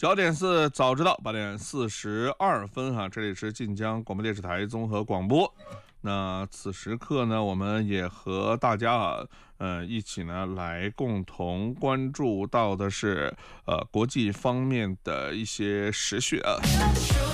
焦点是早知道8点42分哈，这里是晋江广播电视台综合广播。那此时刻呢，我们也和大家一起呢来共同关注到的是国际方面的一些时讯啊。